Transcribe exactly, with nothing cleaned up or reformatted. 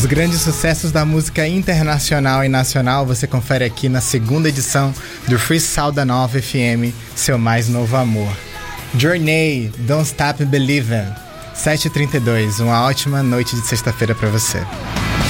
grandes sucessos da música internacional e nacional você confere aqui na segunda edição do Freestyle da Nova F M, seu mais novo amor. Journey, Don't Stop Believin', sete e trinta e dois, uma ótima noite de sexta-feira pra você.